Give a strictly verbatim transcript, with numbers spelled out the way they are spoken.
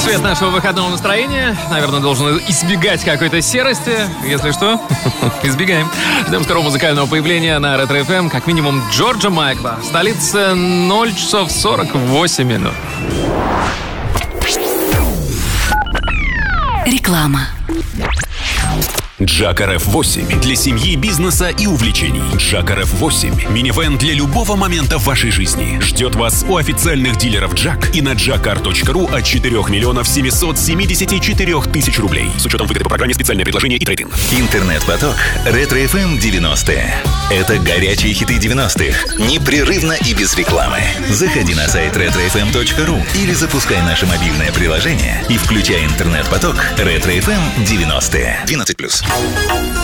Цвет нашего выходного настроения. Наверное, должен избегать какой-то серости. Если что, избегаем. Ждем скорого музыкального появления на Ретро эф эм. Как минимум Джорджа Майкла. Столица ноль часов сорок восемь минут. Реклама. Джак эр эф восемь для семьи, бизнеса и увлечений. Джак эр эф восемь – минивэн для любого момента в вашей жизни. Ждет вас у официальных дилеров Джак и на джакар точка ру от четырех миллионов семьсот семьдесят четыре тысячи рублей. С учетом выгоды по программе «Специальное предложение» и трейдинг. Интернет-поток Ретро эф эм девяностые. Это горячие хиты девяностых. Непрерывно и без рекламы. Заходи на сайт ретро эф эм точка ру или запускай наше мобильное приложение и включай интернет-поток Ретро эф эм девяностые. двенадцать плюс.